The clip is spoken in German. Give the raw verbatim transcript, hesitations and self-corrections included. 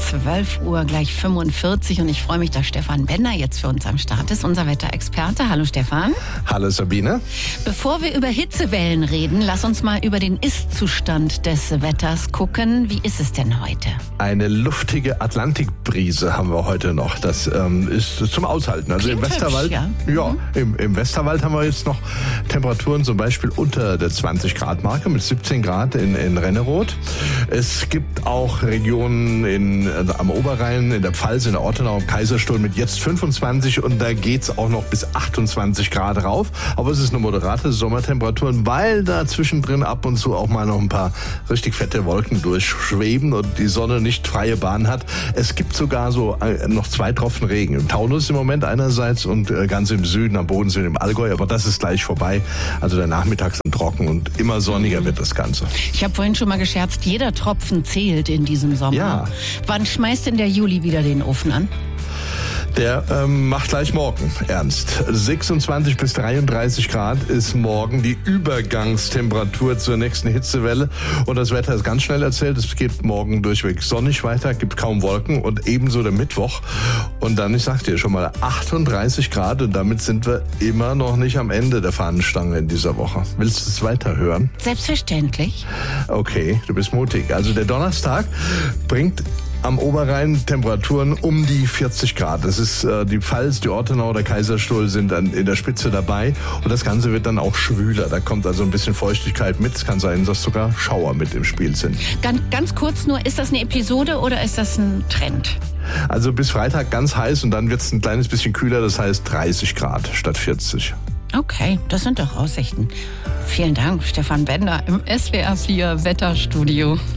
zwölf Uhr gleich fünfundvierzig und ich freue mich, dass Stefan Bender jetzt für uns am Start ist, unser Wetterexperte. Hallo Stefan. Hallo Sabine. Bevor wir über Hitzewellen reden, lass uns mal über den Ist-Zustand des Wetters gucken. Wie ist es denn heute? Eine luftige Atlantikbrise haben wir heute noch. Das ähm, ist zum Aushalten. Also Klingt im Westerwald, hübsch, ja. ja, Mhm. im, im Westerwald haben wir jetzt noch Temperaturen zum Beispiel unter der zwanzig Grad Marke mit siebzehn Grad in, in Renneroth. Es gibt auch Regionen in, also am Oberrhein, in der Pfalz, in der Ortenau, im Kaiserstuhl mit jetzt fünfundzwanzig und da geht's auch noch bis achtundzwanzig Grad rauf. Aber es ist eine moderate Sommertemperaturen, weil da zwischendrin ab und zu auch mal noch ein paar richtig fette Wolken durchschweben und die Sonne nicht freie Bahn hat. Es gibt sogar so noch zwei Tropfen Regen. Im Taunus im Moment einerseits und ganz im Süden, am Bodensee, im Allgäu. Aber das ist gleich vorbei. Also der Nachmittag ist dann trocken und immer sonniger wird das Ganze. Ich habe vorhin schon mal gescherzt, jeder Tropfen zählt in diesem Sommer. Ja. Wann schmeißt denn der Juli wieder den Ofen an? Der ähm, macht gleich morgen ernst. sechsundzwanzig bis dreiunddreißig Grad ist morgen die Übergangstemperatur zur nächsten Hitzewelle. Und das Wetter ist ganz schnell erzählt. Es geht morgen durchweg sonnig weiter, gibt kaum Wolken und ebenso der Mittwoch. Und dann, ich sag dir schon mal, achtunddreißig Grad und damit sind wir immer noch nicht am Ende der Fahnenstange in dieser Woche. Willst du es weiterhören? Selbstverständlich. Okay, du bist mutig. Also der Donnerstag bringt am Oberrhein Temperaturen um die vierzig Grad. Das ist äh, die Pfalz, die Ortenau, der Kaiserstuhl sind an, in der Spitze dabei. Und das Ganze wird dann auch schwüler. Da kommt also ein bisschen Feuchtigkeit mit. Es kann sein, dass sogar Schauer mit im Spiel sind. Ganz, ganz kurz nur, ist das eine Episode oder ist das ein Trend? Also bis Freitag ganz heiß und dann wird es ein kleines bisschen kühler. Das heißt dreißig Grad statt vierzig. Okay, das sind doch Aussichten. Vielen Dank, Stefan Bender im S W R vier Wetterstudio.